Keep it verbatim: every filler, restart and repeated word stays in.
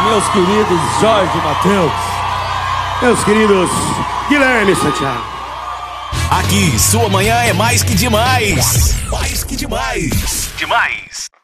meus queridos Jorge Mateus, meus queridos Guilherme Santiago. Aqui, sua manhã é mais que demais. Mais que demais. Demais.